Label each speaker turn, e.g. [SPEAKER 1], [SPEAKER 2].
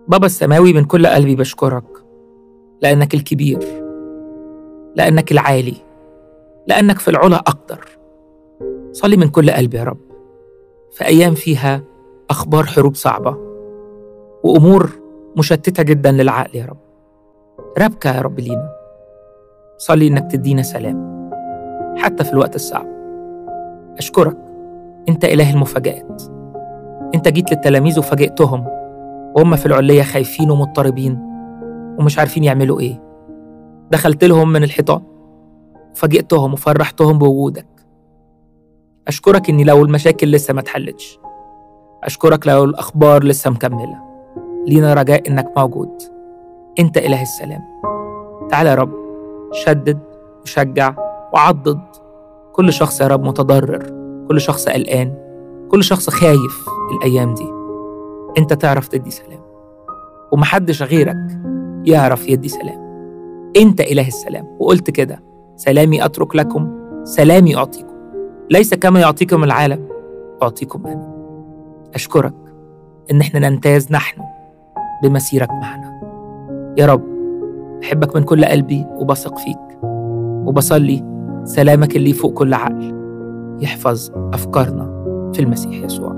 [SPEAKER 1] بابا السماوي، من كل قلبي بشكرك لأنك الكبير، لأنك العالي، لأنك في العلا أقدر. صلي من كل قلبي يا رب في أيام فيها أخبار حروب صعبة وأمور مشتتة جدا للعقل يا رب، ربكة يا رب لينا. صلي إنك تدينا سلام حتى في الوقت الصعب. أشكرك، أنت إله المفاجآت. أنت جيت للتلاميذ وفاجئتهم وهم في العلية خايفين ومضطربين ومش عارفين يعملوا إيه. دخلت لهم من الحيطان وفاجئتهم وفرحتهم بوجودك. أشكرك إني لو المشاكل لسه ما اتحلتش، أشكرك لو الأخبار لسه مكملة، لينا رجاء إنك موجود. أنت إله السلام. تعال يا رب، شدد وشجع وعضد كل شخص يا رب متضرر، كل شخص قلقان، كل شخص خايف الأيام دي. أنت تعرف تدي سلام ومحدش غيرك يعرف يدي سلام. أنت إله السلام، وقلت كده: سلامي أترك لكم، سلامي أعطيكم، ليس كما يعطيكم العالم أعطيكم أنا. أشكرك إن إحنا نمتاز نحن بمسيرك معنا يا رب. بحبك من كل قلبي وبثق فيك، وبصلي سلامك اللي فوق كل عقل يحفظ أفكارنا في المسيح يسوع.